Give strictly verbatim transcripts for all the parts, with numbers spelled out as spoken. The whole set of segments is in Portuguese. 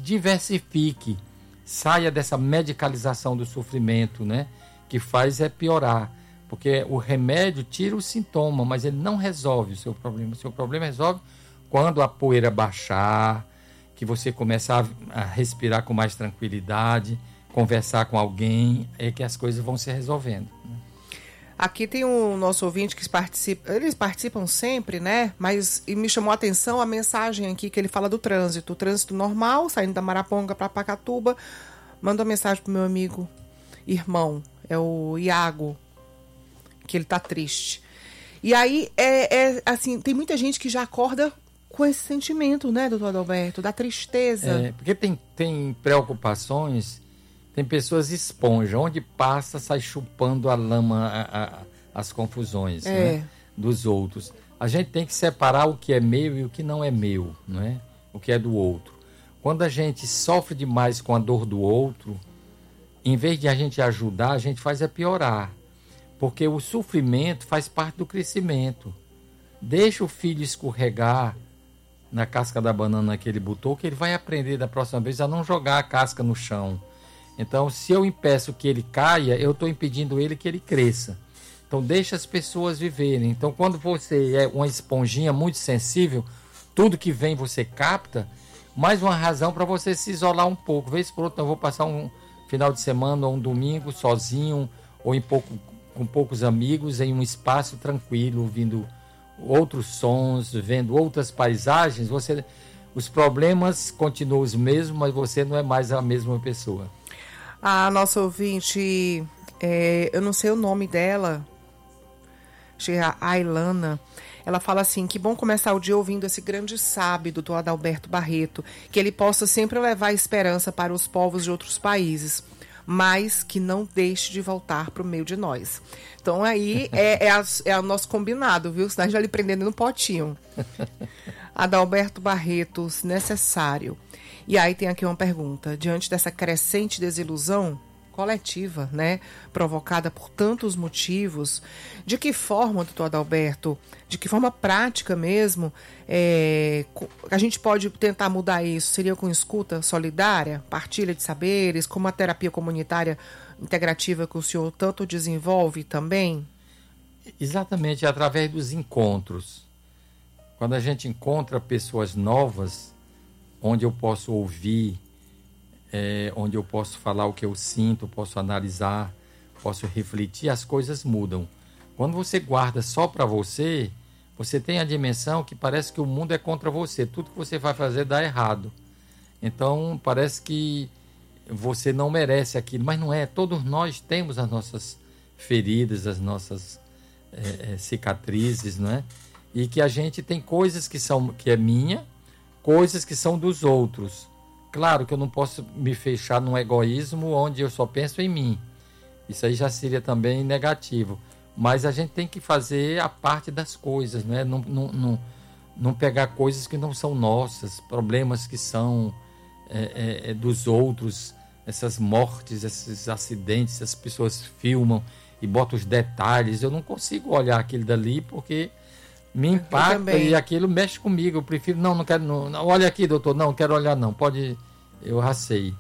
diversifique, saia dessa medicalização do sofrimento, né? Que faz é piorar, porque o remédio tira o sintoma, mas ele não resolve o seu problema. O seu problema resolve quando a poeira baixar, que você começar a, a respirar com mais tranquilidade, conversar com alguém, é que as coisas vão se resolvendo. Aqui tem o nosso ouvinte que participa, eles participam sempre, né? Mas e me chamou a atenção a mensagem aqui que ele fala do trânsito. O trânsito normal, saindo da Maraponga para Pacatuba. Manda uma mensagem pro meu amigo, irmão, é o Iago, que ele tá triste. E aí, é, é assim, tem muita gente que já acorda com esse sentimento, né, doutor Adalberto, da tristeza. É, porque tem, tem preocupações, tem pessoas esponja, onde passa, sai chupando a lama, a, a, as confusões, é. né, dos outros. A gente tem que separar o que é meu e o que não é meu, né, o que é do outro. Quando a gente sofre demais com a dor do outro, em vez de a gente ajudar, a gente faz é piorar. Porque o sofrimento faz parte do crescimento. Deixa o filho escorregar na casca da banana que ele botou, que ele vai aprender da próxima vez a não jogar a casca no chão. Então, se eu impeço que ele caia, eu estou impedindo ele que ele cresça. Então, deixa as pessoas viverem. Então, quando você é uma esponjinha muito sensível, tudo que vem você capta, mais uma razão para você se isolar um pouco. Vez por outra, eu vou passar um final de semana ou um domingo sozinho, ou em pouco, com poucos amigos, em um espaço tranquilo, ouvindo outros sons, vendo outras paisagens. Você, os problemas continuam os mesmos, mas você não é mais a mesma pessoa. A nossa ouvinte, é, eu não sei o nome dela, acho que é a Ailana. Ela fala assim, que bom começar o dia ouvindo esse grande sábio, doutor Adalberto Barreto, que ele possa sempre levar esperança para os povos de outros países, mas que não deixe de voltar para o meio de nós. Então aí é, é, a, é o nosso combinado, viu? Senão a gente vai lhe prendendo no potinho. Adalberto Barreto, se necessário. E aí tem aqui uma pergunta, diante dessa crescente desilusão coletiva, né, provocada por tantos motivos, de que forma, doutor Adalberto, de que forma prática mesmo, é, a gente pode tentar mudar isso? Seria com escuta solidária, partilha de saberes, como a terapia comunitária integrativa que o senhor tanto desenvolve também? Exatamente, através dos encontros. Quando a gente encontra pessoas novas, onde eu posso ouvir, É, onde eu posso falar o que eu sinto, posso analisar, posso refletir, as coisas mudam. Quando você guarda só para você, você tem a dimensão que parece que o mundo é contra você, tudo que você vai fazer dá errado. Então parece que você não merece aquilo, mas não é. Todos nós temos as nossas feridas, as nossas é, é, cicatrizes, não é? E que a gente tem coisas que são que é minha, coisas que são dos outros. Claro que eu não posso me fechar num egoísmo onde eu só penso em mim. Isso aí já seria também negativo. Mas a gente tem que fazer a parte das coisas, né? Não, não, não, não pegar coisas que não são nossas, problemas que são é, é, dos outros, essas mortes, esses acidentes, as pessoas filmam e botam os detalhes. Eu não consigo olhar aquilo dali porque me impacta e aquilo mexe comigo. Eu prefiro, não, não quero, não, não, olha aqui, doutor, não, não quero olhar não, pode, eu racei.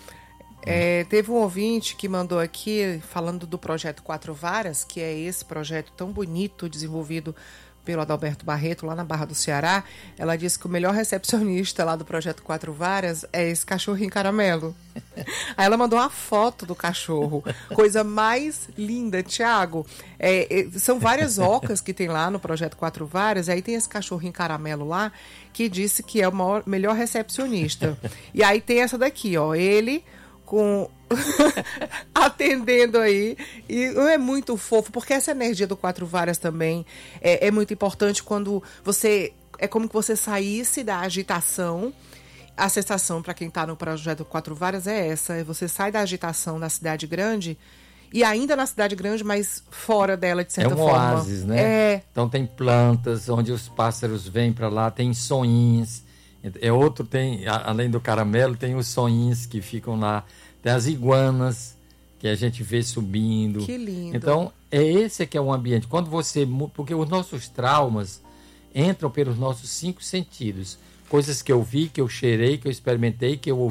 É, teve um ouvinte que mandou aqui, falando do projeto Quatro Varas, que é esse projeto tão bonito, desenvolvido pelo Adalberto Barreto, lá na Barra do Ceará. Ela disse que o melhor recepcionista lá do projeto Quatro Varas é esse cachorrinho caramelo. Aí ela mandou uma foto do cachorro, coisa mais linda, Tiago. É, é, são várias ocas que tem lá no projeto Quatro Varas, aí tem esse cachorrinho caramelo lá, que disse que é o maior, melhor recepcionista. E aí tem essa daqui, ó, ele com atendendo aí, e é muito fofo, porque essa energia do Quatro Varas também é, é muito importante quando você, é como que você saísse da agitação. A sensação para quem está no projeto Quatro Varas é essa, é você sai da agitação na cidade grande, e ainda na cidade grande, mas fora dela, de certa forma. forma. É um oásis, né? É. Então tem plantas onde os pássaros vêm para lá, tem sonhinhos. É outro, tem, além do caramelo, tem os sonhinhos que ficam lá. Tem as iguanas que a gente vê subindo. Que lindo. Então, é esse que é o ambiente. Quando você... Porque os nossos traumas entram pelos nossos cinco sentidos. Coisas que eu vi, que eu cheirei, que eu experimentei, que eu ouvi.